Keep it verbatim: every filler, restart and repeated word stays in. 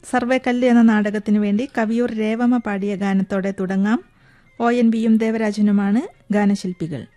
സർവേക്കല്ല് എന്ന നാടകത്തിനു വേണ്ടി കവിയൂർ രേവമ്മ പാടിയ ഗാനത്തോടെ തുടങ്ങാം. ഒ എൻ വിയും ദേവരാജനുമാണ് ഗാനശില്പികൾ.